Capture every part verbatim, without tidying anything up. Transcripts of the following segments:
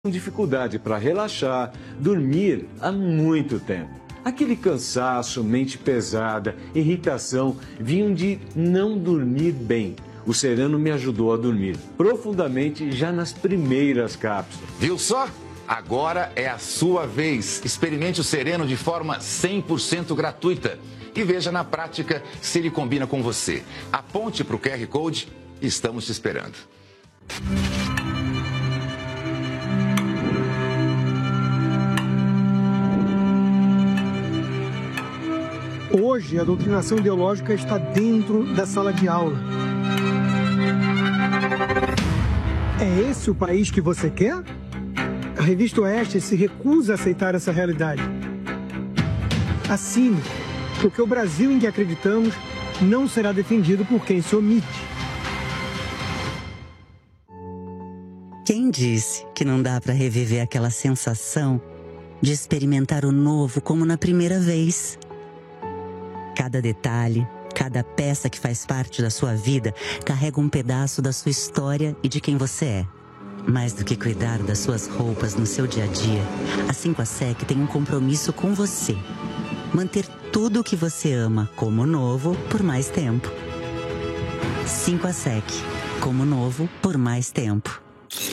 com dificuldade para relaxar, dormir há muito tempo. Aquele cansaço, mente pesada, irritação vinham de não dormir bem. O Sereno me ajudou a dormir profundamente já nas primeiras cápsulas. Viu só? Agora é a sua vez. Experimente o Sereno de forma cem por cento gratuita e veja na prática se ele combina com você. Aponte para o Q R Code e estamos te esperando. Hoje, a doutrinação ideológica está dentro da sala de aula. É esse o país que você quer? A revista Oeste se recusa a aceitar essa realidade. Assine, porque o Brasil em que acreditamos não será defendido por quem se omite. Quem disse que não dá para reviver aquela sensação de experimentar o novo como na primeira vez? Cada detalhe, cada peça que faz parte da sua vida carrega um pedaço da sua história e de quem você é. Mais do que cuidar das suas roupas no seu dia a dia, a cinco A S E C tem um compromisso com você. Manter tudo o que você ama como novo por mais tempo. cinco A S E C, como novo por mais tempo.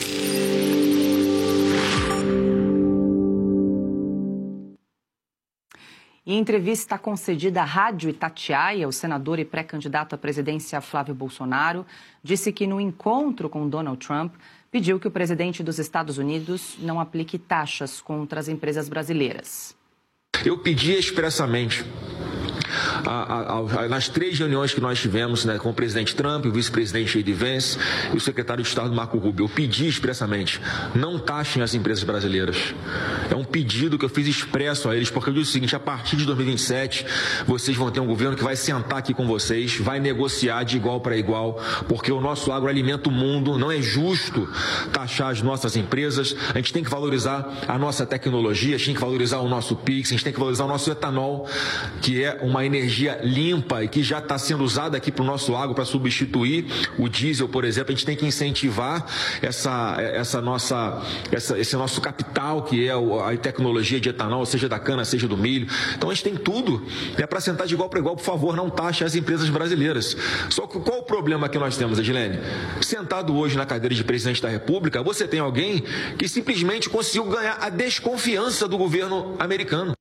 Em entrevista concedida à Rádio Itatiaia, o senador e pré-candidato à presidência Flávio Bolsonaro disse que no encontro com Donald Trump pediu que o presidente dos Estados Unidos não aplique taxas contra as empresas brasileiras. Eu pedi expressamente, a, a, a, nas três reuniões que nós tivemos, né, com o presidente Trump, o vice-presidente J D Vance e o secretário de Estado Marco Rubio, eu pedi expressamente, não taxem as empresas brasileiras. É um pedido que eu fiz expresso a eles, porque eu disse o seguinte: a partir de dois mil e vinte e sete, vocês vão ter um governo que vai sentar aqui com vocês, vai negociar de igual para igual, porque o nosso agro alimenta o mundo, não é justo taxar as nossas empresas, a gente tem que valorizar a nossa tecnologia, a gente tem que valorizar o nosso Pix, a gente tem que valorizar o nosso etanol, que é uma energia limpa e que já está sendo usada aqui para o nosso agro para substituir o diesel, por exemplo. A gente tem que incentivar essa, essa nossa, essa, esse nosso capital, que é a tecnologia de etanol, seja da cana, seja do milho. Então a gente tem tudo, é para sentar de igual para igual. Por favor, não taxe as empresas brasileiras. Só que qual o problema que nós temos, Edilene? Sentado hoje na cadeira de presidente da República, você tem alguém que simplesmente conseguiu ganhar a desconfiança do governo americano.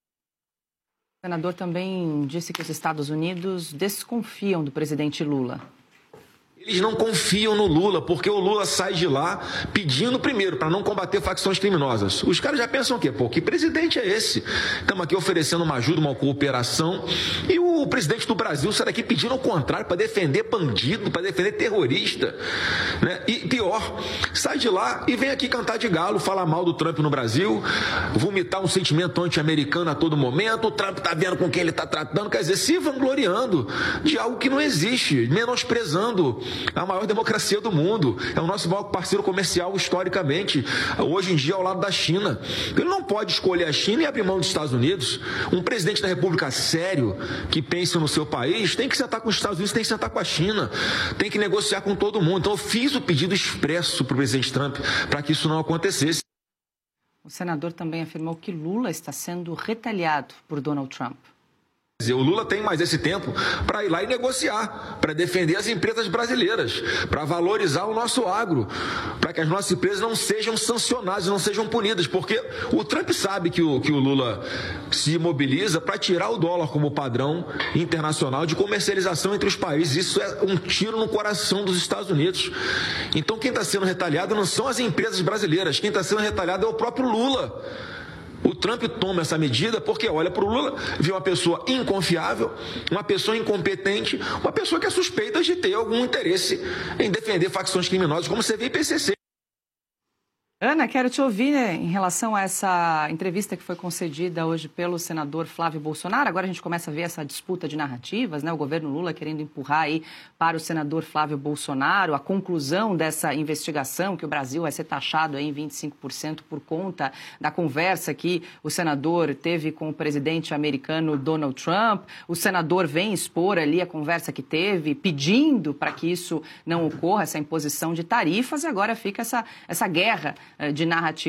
O senador também disse que os Estados Unidos desconfiam do presidente Lula. Eles não confiam no Lula, porque o Lula sai de lá pedindo, primeiro, para não combater facções criminosas. Os caras já pensam o quê? Pô, que presidente é esse? Estamos aqui oferecendo uma ajuda, uma cooperação, e o presidente do Brasil sai daqui pedindo o contrário, para defender bandido, para defender terrorista, né? E pior, sai de lá e vem aqui cantar de galo, falar mal do Trump no Brasil, vomitar um sentimento anti-americano a todo momento. O Trump está vendo com quem ele está tratando, quer dizer, se vangloriando de algo que não existe, menosprezando a maior democracia do mundo, é o nosso maior parceiro comercial historicamente, hoje em dia ao lado da China. Ele não pode escolher a China e abrir mão dos Estados Unidos. Um presidente da República sério, que pensa no seu país, tem que sentar com os Estados Unidos, tem que sentar com a China, tem que negociar com todo mundo. Então eu fiz o pedido expresso para o presidente Trump para que isso não acontecesse. O senador também afirmou que Lula está sendo retaliado por Donald Trump. O Lula tem mais esse tempo para ir lá e negociar, para defender as empresas brasileiras, para valorizar o nosso agro, para que as nossas empresas não sejam sancionadas, não sejam punidas, porque o Trump sabe que o, que o Lula se mobiliza para tirar o dólar como padrão internacional de comercialização entre os países. Isso é um tiro no coração dos Estados Unidos. Então quem está sendo retaliado não são as empresas brasileiras, quem está sendo retaliado é o próprio Lula. O Trump toma essa medida porque olha para o Lula, vê uma pessoa inconfiável, uma pessoa incompetente, uma pessoa que é suspeita de ter algum interesse em defender facções criminosas, como C V e P C C. Ana, quero te ouvir, né, em relação a essa entrevista que foi concedida hoje pelo senador Flávio Bolsonaro. Agora a gente começa a ver essa disputa de narrativas, né? O governo Lula querendo empurrar aí para o senador Flávio Bolsonaro a conclusão dessa investigação, que o Brasil vai ser taxado aí em vinte e cinco por cento por conta da conversa que o senador teve com o presidente americano Donald Trump. O senador vem expor ali a conversa que teve, pedindo para que isso não ocorra, essa imposição de tarifas, e agora fica essa, essa guerra de narrativa.